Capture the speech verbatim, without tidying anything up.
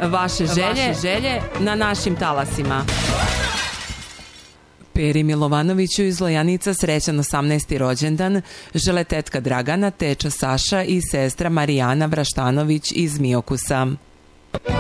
Vaše želje, Vaše želje na našim talasima. Peri Milovanoviću iz Lojanica srećan osamnaesti rođendan žele tetka Dragana, teča Saša i sestra Marijana Vraštanović iz Miokusa.